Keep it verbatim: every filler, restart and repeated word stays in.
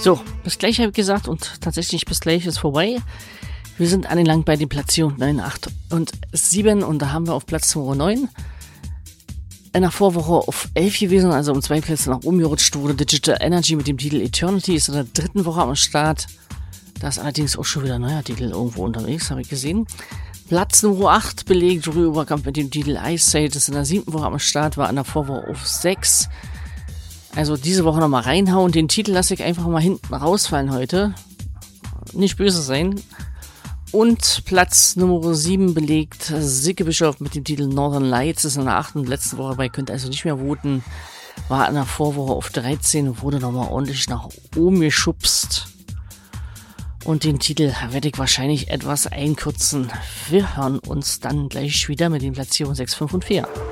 So, bis gleich habe ich gesagt und tatsächlich bis gleich ist vorbei. Wir sind angelangt bei den Platzierungen neun, acht und sieben und da haben wir auf Platz Nummer neun in der Vorwoche auf elf gewesen, also um zwei Plätze nach oben gerutscht wurde. Digital Energy mit dem Titel Eternity ist in der dritten Woche am Start. Da ist allerdings auch schon wieder ein neuer Titel irgendwo unterwegs, habe ich gesehen. Platz Nummer acht belegt Jury Oberkampf mit dem Titel Ice Age, ist in der siebten Woche am Start, war in der Vorwoche auf sechs. Also diese Woche nochmal reinhauen. Den Titel lasse ich einfach mal hinten rausfallen heute. Nicht böse sein. Und Platz Nummer sieben belegt Sicke Bischof mit dem Titel Northern Lights. Das ist in der achten und letzten Woche dabei. Könnt also nicht mehr voten. War in der Vorwoche auf dreizehn und wurde nochmal ordentlich nach oben geschubst. Und den Titel werde ich wahrscheinlich etwas einkürzen. Wir hören uns dann gleich wieder mit den Platzierungen sechs, fünf und vier.